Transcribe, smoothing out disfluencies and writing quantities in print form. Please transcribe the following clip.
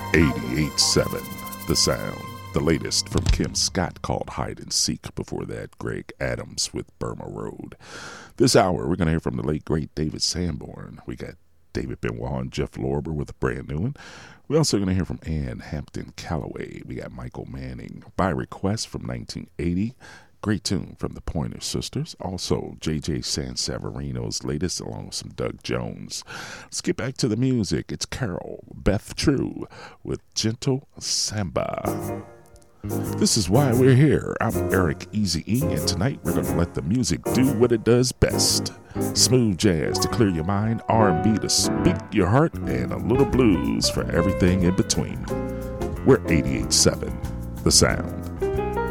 88.7 The Sound. The latest from Kim Scott called Hide and Seek. Before that, Greg Adams with Burma Road. This hour, we're going to hear from the late, great David Sanborn. We got David Benoit and Jeff Lorber with a brand new one. We're also going to hear from Ann Hampton Calloway. We got Michael Manning by request from 1980. Great tune from the Pointer Sisters. Also, J.J. Sanseverino's latest, along with some Doug Jones. Let's get back to the music. It's Carol Beth True with Gentle Samba. This is why we're here. I'm Eric Easy-E, and tonight we're going to let the music do what it does best. Smooth jazz to clear your mind, R&B to speak your heart, and a little blues for everything in between. We're 88.7 The Sound.